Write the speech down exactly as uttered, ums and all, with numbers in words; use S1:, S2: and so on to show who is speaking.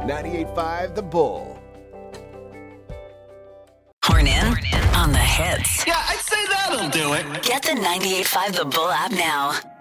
S1: ninety-eight point five The Bull.
S2: Horn in on the hits.
S3: Yeah, I'd say that'll do it.
S2: Get the ninety-eight point five The Bull app now.